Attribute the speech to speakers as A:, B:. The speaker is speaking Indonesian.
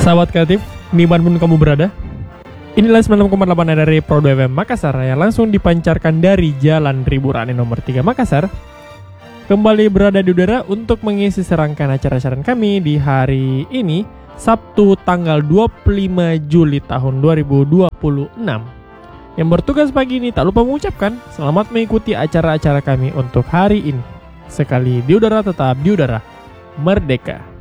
A: Sahabat kreatif, dimanapun kamu berada, inilah 96,8 dari Prodo FM Makassar yang langsung dipancarkan dari Jalan Ribu Rane nomor 3 Makassar. Kembali berada di udara untuk mengisi serangkaian acara siaran kami di hari ini, Sabtu tanggal 25 Juli tahun 2026. Yang bertugas pagi ini tak lupa mengucapkan selamat mengikuti acara-acara kami untuk hari ini. Sekali di udara tetap di udara, merdeka.